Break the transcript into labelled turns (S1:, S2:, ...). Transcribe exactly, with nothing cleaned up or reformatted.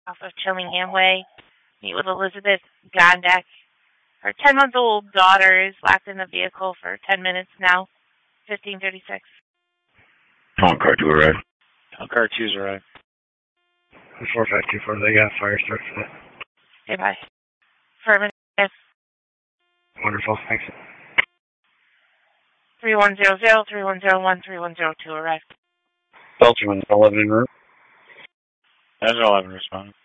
S1: off of Chillingham Way. Meet with Elizabeth Gondek. Her ten-month-old daughter is locked in the vehicle for ten minutes now. fifteen thirty-six.
S2: Phone car two arrive.
S3: Phone car two's arrive.
S2: four five two four, they got fire start for that.
S1: Okay, bye. Affirmative.
S2: Wonderful, thanks.
S1: three one zero zero, three one zero one, three one zero two arrived.
S2: Belcher one eleven in route.
S3: There's eleven responding.